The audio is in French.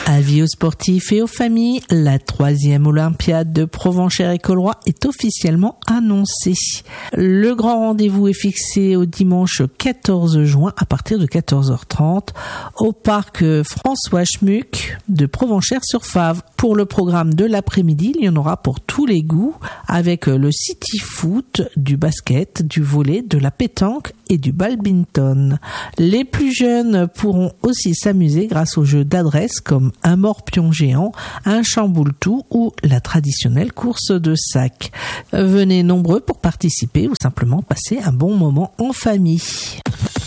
Avis aux sportifs et aux familles, la 3e Olympiade de Provenchères-et-Colroy est officiellement annoncée. Le grand rendez-vous est fixé au dimanche 14 juin à partir de 14h30 au parc François Schmuck de Provenchères-sur-Fave. Pour le programme de l'après-midi, il y en aura pour tous les goûts avec le city foot, du basket, du volley, de la pétanque et du badminton. Les plus jeunes pourront aussi s'amuser grâce aux jeux d'adresse comme un morpion géant, un chamboule-tout ou la traditionnelle course de sac. Venez nombreux pour participer ou simplement passer un bon moment en famille.